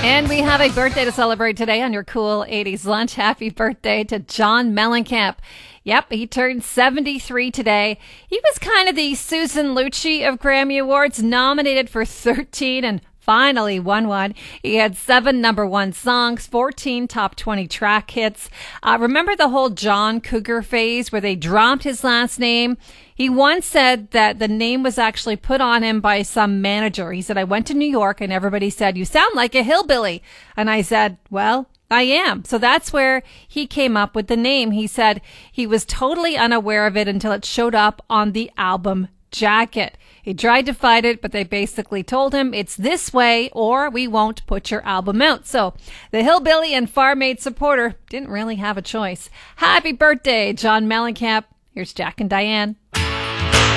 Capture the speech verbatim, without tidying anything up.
And we have a birthday to celebrate today on your Cool eighties Lunch. Happy birthday to John Mellencamp. Yep, he turned seventy-three today. He was kind of the Susan Lucci of Grammy Awards, nominated for thirteen and finally won one. He had seven number one songs, fourteen top twenty track hits. Uh, remember the whole John Cougar phase where they dropped his last name? He once said that the name was actually put on him by some manager. He said, I went to New York and everybody said, you sound like a hillbilly. And I said, well, I am. So that's where he came up with the name. He said he was totally unaware of it until it showed up on the album jacket. He tried to fight it, but they basically told him it's this way or we won't put your album out. So the hillbilly and farm aid supporter didn't really have a choice. Happy birthday, John Mellencamp. Here's Jack and Diane.